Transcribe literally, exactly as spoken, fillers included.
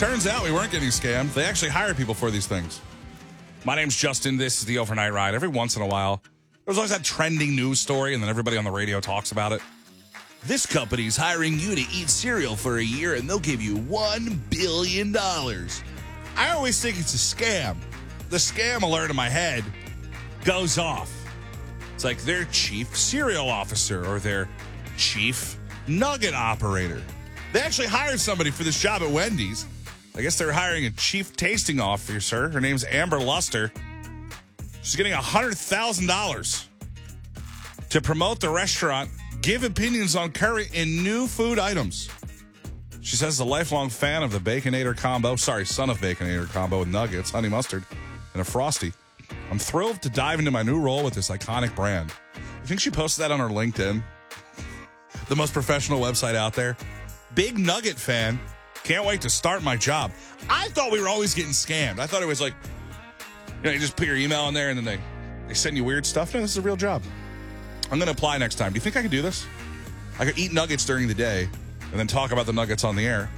Turns out we weren't getting scammed. They actually hire people for these things. My name's Justin. This is the Overnight Ride. Every once in a while, there's always that trending news story, and then everybody on the radio talks about it. This company's hiring you to eat cereal for a year, and they'll give you one billion dollars. I always think it's a scam. The scam alert in my head goes off. It's like their chief cereal officer or their chief nugget operator. They actually hired somebody for this job at Wendy's. I guess they're hiring a chief tasting officer. Her name's Amber Luster. She's getting one hundred thousand dollars to promote the restaurant, give opinions on current and new food items. She says a lifelong fan of the Baconator combo, sorry, son of Baconator combo with nuggets, honey mustard, and a Frosty. I'm thrilled to dive into my new role with this iconic brand. You think she posted that on her LinkedIn? The most professional website out there. Big Nugget fan. Can't wait to start my job. I thought we were always getting scammed. I thought it was like, you know, you just put your email in there and then they, they send you weird stuff. No, this is a real job. I'm going to apply next time. Do you think I could do this? I could eat nuggets during the day and then talk about the nuggets on the air.